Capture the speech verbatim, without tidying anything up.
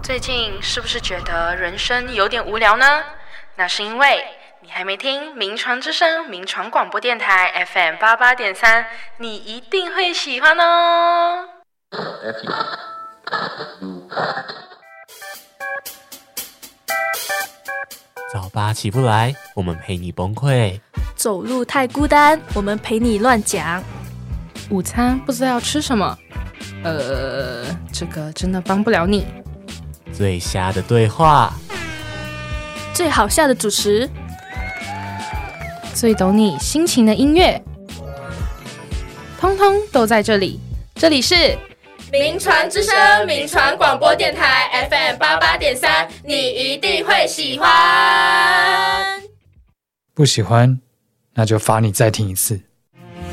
最近是不是觉得人生有点无聊呢？那是因为你还没听民传之声民传广播电台 F M 八八点三，你一定会喜欢哦。 早八起不来，我们陪你崩溃； 走路太孤单，我们陪你乱讲； 午餐不知道要吃什么，呃，这个真的帮不了你。 最瞎的对话， 最好笑的主持， 最懂你心情的音乐，通通都在这里。这里是民传之声民传广播电台 F M 八八点三，你一定会喜欢。 不喜欢，那就罚你再听一次。